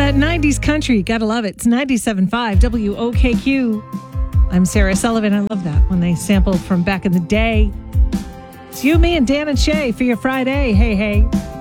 That 90s country, gotta love it. It's 97.5 WOKQ. I'm Sarah Sullivan. I love that when they sampled from back in the day. It's you, me, and Dan and Shay for your Friday. Hey, hey.